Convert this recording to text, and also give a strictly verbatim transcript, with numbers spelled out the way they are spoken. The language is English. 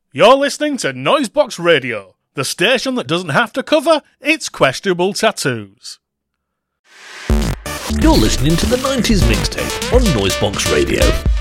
You're listening to Noisebox Radio, the station that doesn't have to cover its questionable tattoos. You're listening to the nineties Mixtape on Noisebox Radio.